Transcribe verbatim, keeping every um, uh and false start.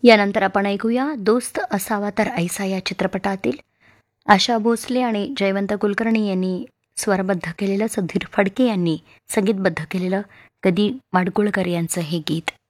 यानंतर आपण ऐकूया दोस्त असावा तर ऐसा या चित्रपटातील आशा भोसले आणि जयवंत कुलकर्णी यांनी स्वरबद्ध केलेलं, सुधीर फडके यांनी संगीतबद्ध केलेलं कधी माडगुळकर यांचं हे गीत.